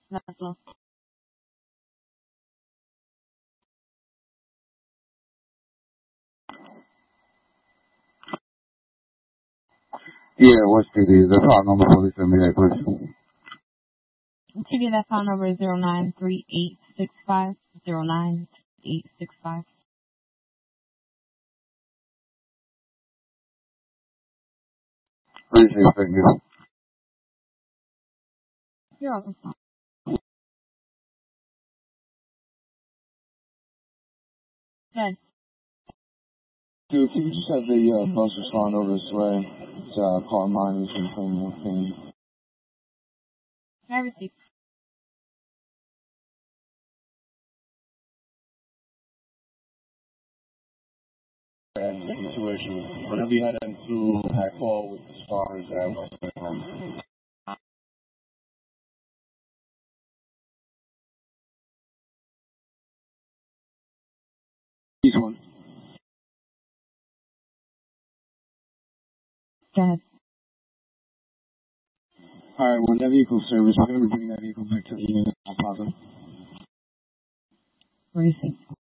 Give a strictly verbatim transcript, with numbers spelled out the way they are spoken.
National. Yeah, what's T V? The call number for this immediate question. T V, that phone number is zero nine three eight six five zero nine eight six five. Appreciate it, thank you. You're welcome. Good. Dude, if you could just have the uh, bus respond over this way, it's uh, car miners and criminal thing. I received. And the situation, whenever you head into that call with the stars, uh, um, these one. Go ahead. Alright, when that vehicle service, we're going to be bringing that vehicle back to the unit. I'll pause it. Received.